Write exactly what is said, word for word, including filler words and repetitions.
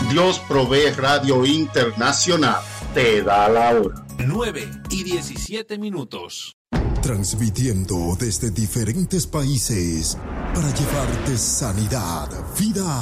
Dios Provee Radio Internacional te da la hora. nueve y diecisiete minutos. Transmitiendo desde diferentes países para llevarte sanidad, vida